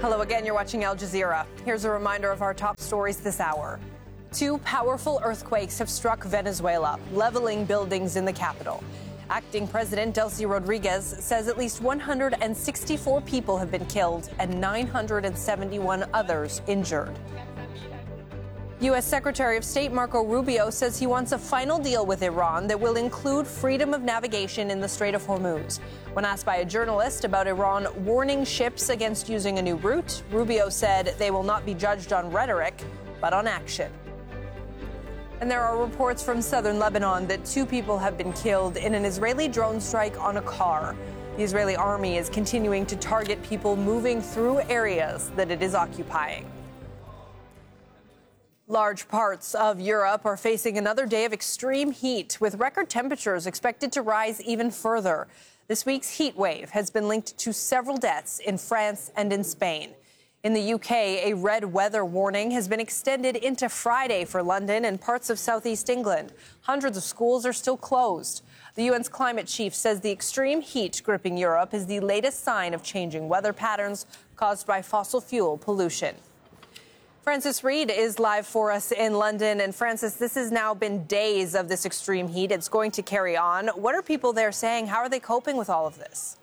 Hello again, you're watching Al Jazeera. Here's a reminder of our top stories this hour. Two powerful earthquakes have struck Venezuela, leveling buildings in the capital. Acting President Delcy Rodriguez says at least 164 people have been killed and 971 others injured. U.S. Secretary of State Marco Rubio says he wants a final deal with Iran that will include freedom of navigation in the Strait of Hormuz. When asked by a journalist about Iran warning ships against using a new route, Rubio said they will not be judged on rhetoric, but on action. And there are reports from southern Lebanon that 2 people have been killed in an Israeli drone strike on a car. The Israeli army is continuing to target people moving through areas that it is occupying. Large parts of Europe are facing another day of extreme heat, with record temperatures expected to rise even further. This week's heat wave has been linked to several deaths in France and in Spain. In the UK, a red weather warning has been extended into Friday for London and parts of southeast England. Hundreds of schools are still closed. The UN's climate chief says the extreme heat gripping Europe is the latest sign of changing weather patterns caused by fossil fuel pollution. Francis Reid is live for us in London. And Francis, this has now been days of this extreme heat. It's going to carry on. What are people there saying? How are they coping with all of this?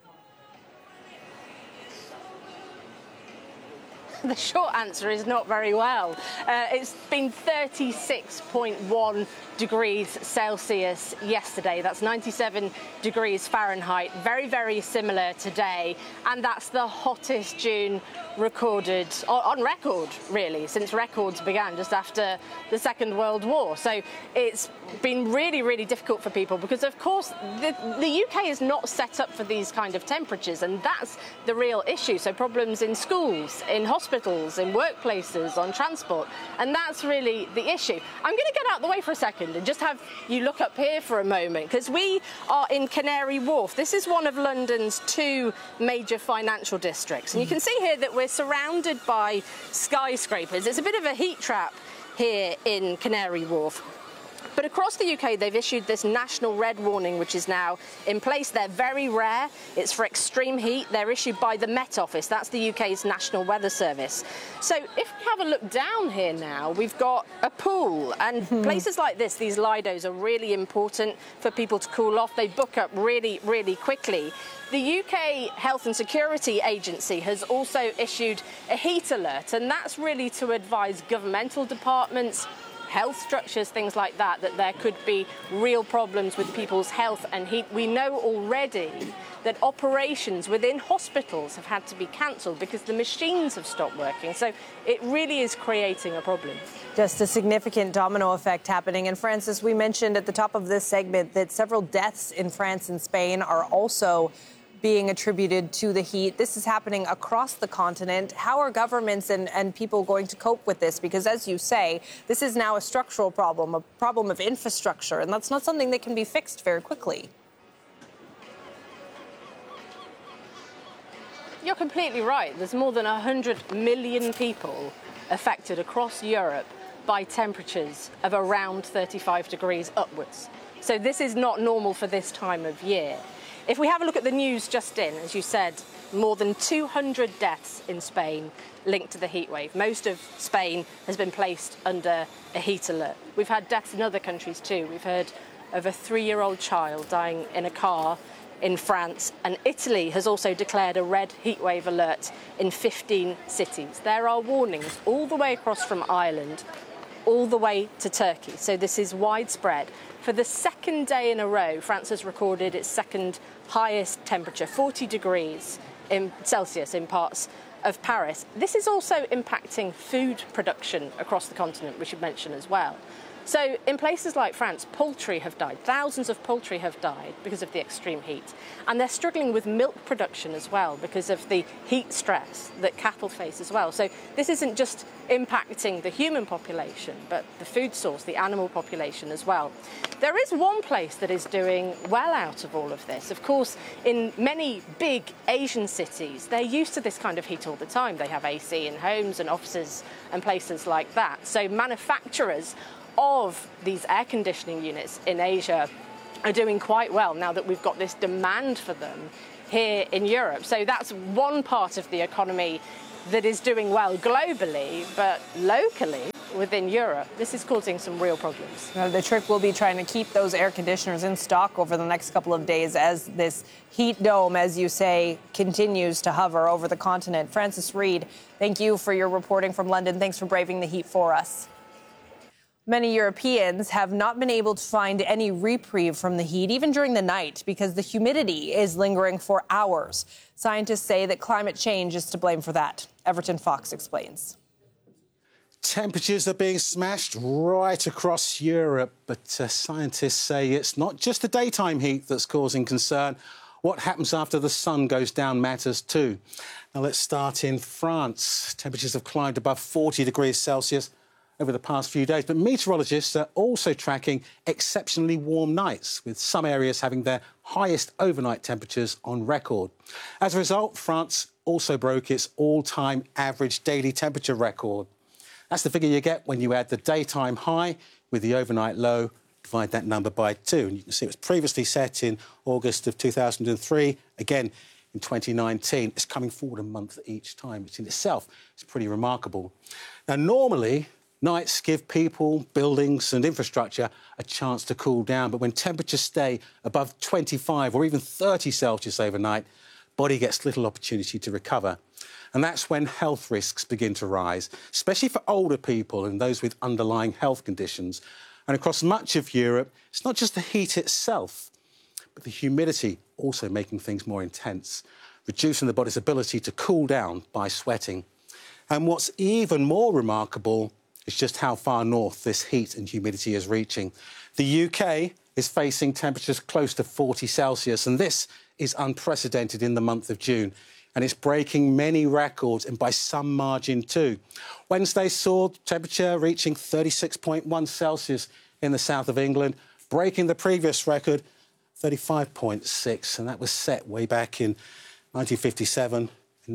The short answer is not very well. It's been 36.1 degrees Celsius yesterday. That's 97 degrees Fahrenheit. Very, very similar today. And that's the hottest June recorded, on record, really, since records began just after the Second World War. So it's been really, really difficult for people because, of course, the UK is not set up for these kind of temperatures, and that's the real issue. So problems in schools, in hospitals, in workplaces, on transport, and that's really the issue. I'm going to get out of the way for a second and just have you look up here for a moment, because we are in Canary Wharf. This is one of London's 2 major financial districts, and you can see here that we're surrounded by skyscrapers. It's a bit of a heat trap here in Canary Wharf. But across the UK, they've issued this national red warning, which is now in place. They're very rare. It's for extreme heat. They're issued by the Met Office. That's the UK's National Weather Service. So if we have a look down here now, we've got a pool. And places like this, these Lidos, are really important for people to cool off. They book up really, really quickly. The UK Health and Security Agency has also issued a heat alert, and that's really to advise governmental departments, health structures, things like that, that there could be real problems with people's health and heat. We know already that operations within hospitals have had to be cancelled because the machines have stopped working. So it really is creating a problem. Just a significant domino effect happening. And Francis, we mentioned at the top of this segment that several deaths in France and Spain are also being attributed to the heat. This is happening across the continent. How are governments and people going to cope with this? Because as you say, this is now a structural problem, a problem of infrastructure, and that's not something that can be fixed very quickly. You're completely right. There's more than 100 million people affected across Europe by temperatures of around 35 degrees upwards. So this is not normal for this time of year. If we have a look at the news just in, as you said, more than 200 deaths in Spain linked to the heat wave. Most of Spain has been placed under a heat alert. We've had deaths in other countries too. We've heard of a 3-year-old child dying in a car in France, and Italy has also declared a red heat wave alert in 15 cities. There are warnings all the way across from Ireland, all the way to Turkey. So this is widespread. For the second day in a row, France has recorded its second highest temperature, 40 degrees Celsius in parts of Paris. This is also impacting food production across the continent, we should mention as well. So in places like France, poultry have died. Thousands of poultry have died because of the extreme heat. And they're struggling with milk production as well because of the heat stress that cattle face as well. So this isn't just impacting the human population, but the food source, the animal population as well. There is one place that is doing well out of all of this. Of course, in many big Asian cities, they're used to this kind of heat all the time. They have AC in homes and offices and places like that. So manufacturers of these air conditioning units in Asia are doing quite well now that we've got this demand for them here in Europe. So that's one part of the economy that is doing well globally, but locally within Europe, this is causing some real problems. The trick will be trying to keep those air conditioners in stock over the next couple of days as this heat dome, as you say, continues to hover over the continent. Francis Reid, thank you for your reporting from London. Thanks for braving the heat for us. Many Europeans have not been able to find any reprieve from the heat, even during the night, because the humidity is lingering for hours. Scientists say that climate change is to blame for that. Everton Fox explains. Temperatures are being smashed right across Europe, but scientists say it's not just the daytime heat that's causing concern. What happens after the sun goes down matters too. Now let's start in France. Temperatures have climbed above 40 degrees Celsius over the past few days, but meteorologists are also tracking exceptionally warm nights, with some areas having their highest overnight temperatures on record. As a result, France also broke its all-time average daily temperature record. That's the figure you get when you add the daytime high with the overnight low, divide that number by 2. And you can see it was previously set in August of 2003, again in 2019. It's coming forward a month each time, which in itself is pretty remarkable. Now, normally, nights give people, buildings and infrastructure a chance to cool down. But when temperatures stay above 25 or even 30 Celsius overnight, body gets little opportunity to recover. And that's when health risks begin to rise, especially for older people and those with underlying health conditions. And across much of Europe, it's not just the heat itself, but the humidity also making things more intense, reducing the body's ability to cool down by sweating. And what's even more remarkable is just how far north this heat and humidity is reaching. The UK is facing temperatures close to 40 Celsius, and this is unprecedented in the month of June. And it's breaking many records, and by some margin too. Wednesday saw temperature reaching 36.1 Celsius in the south of England, breaking the previous record, 35.6, and that was set way back in 1957 and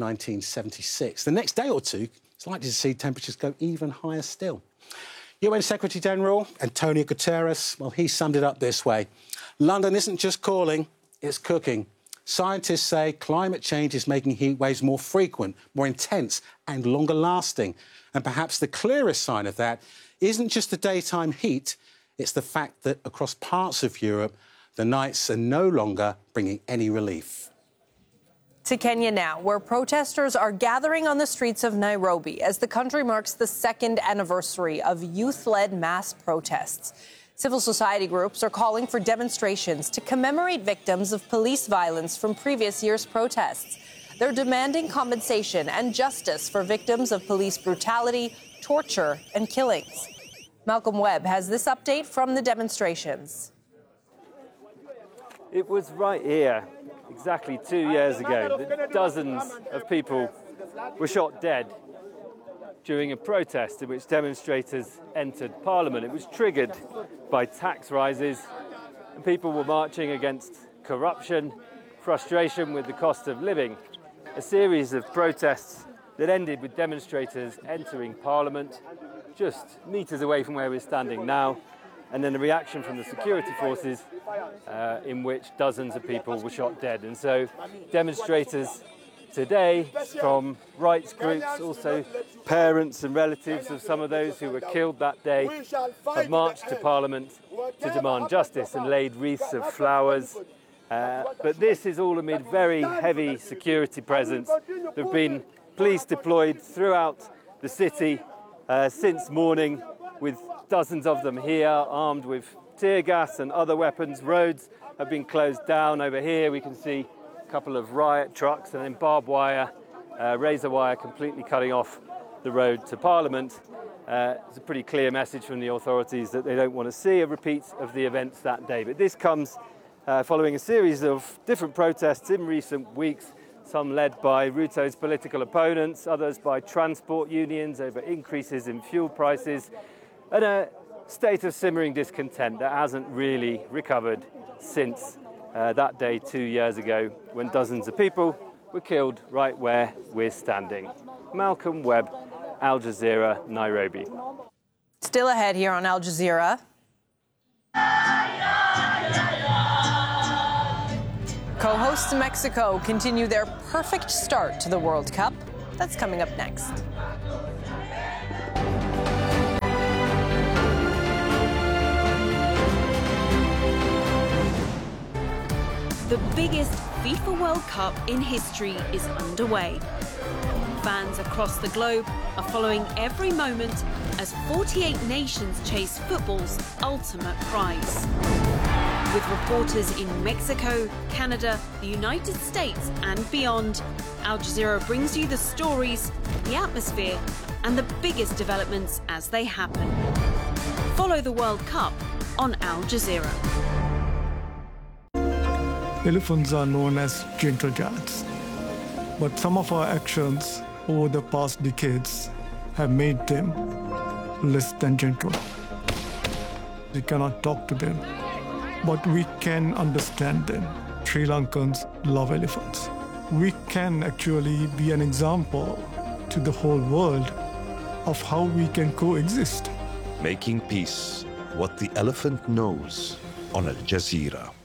1976. The next day or two, it's likely to see temperatures go even higher still. UN Secretary-General Antonio Guterres, well, he summed it up this way. London isn't just calling, it's cooking. Scientists say climate change is making heat waves more frequent, more intense and longer lasting. And perhaps the clearest sign of that isn't just the daytime heat, it's the fact that across parts of Europe, the nights are no longer bringing any relief. To Kenya now, where protesters are gathering on the streets of Nairobi as the country marks the second anniversary of youth-led mass protests. Civil society groups are calling for demonstrations to commemorate victims of police violence from previous year's protests. They're demanding compensation and justice for victims of police brutality, torture, and killings. Malcolm Webb has this update from the demonstrations. It was right here, exactly 2 years ago, that dozens of people were shot dead during a protest in which demonstrators entered Parliament. It was triggered by tax rises, and people were marching against corruption, frustration with the cost of living. A series of protests that ended with demonstrators entering Parliament just metres away from where we're standing now, and then a reaction from the security forces in which dozens of people were shot dead. And so demonstrators today from rights groups, also parents and relatives of some of those who were killed that day, have marched to Parliament to demand justice and laid wreaths of flowers. But this is all amid very heavy security presence. There have been police deployed throughout the city since morning, with dozens of them here armed with tear gas and other weapons. Roads have been closed down. Over here we can see a couple of riot trucks and then barbed wire, razor wire completely cutting off the road to Parliament. It's a pretty clear message from the authorities that they don't want to see a repeat of the events that day. But this comes following a series of different protests in recent weeks, some led by Ruto's political opponents, others by transport unions over increases in fuel prices, and a state of simmering discontent that hasn't really recovered since that day 2 years ago, when dozens of people were killed right where we're standing. Malcolm Webb, Al Jazeera, Nairobi. Still ahead here on Al Jazeera. Co-hosts Mexico continue their perfect start to the World Cup. That's coming up next. The biggest FIFA World Cup in history is underway. Fans across the globe are following every moment as 48 nations chase football's ultimate prize. With reporters in Mexico, Canada, the United States and beyond, Al Jazeera brings you the stories, the atmosphere and the biggest developments as they happen. Follow the World Cup on Al Jazeera. Elephants are known as gentle giants, but some of our actions over the past decades have made them less than gentle. We cannot talk to them, but we can understand them. Sri Lankans love elephants. We can actually be an example to the whole world of how we can coexist. Making peace, what the elephant knows on Al Jazeera.